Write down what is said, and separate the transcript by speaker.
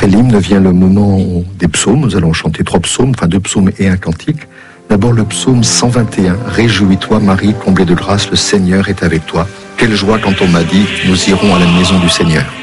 Speaker 1: Après l'hymne vient le moment des psaumes. Nous allons chanter 3 psaumes, enfin 2 psaumes et un cantique. D'abord le psaume 121. Réjouis-toi Marie, comblée de grâce, le Seigneur est avec toi. Quelle joie quand on m'a dit, nous irons à la maison du Seigneur.